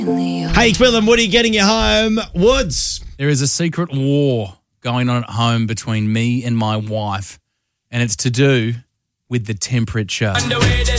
Hey, Quill and Woody getting you home. Woods. There is a secret war going on at home between me and my wife, and it's to do with the temperature.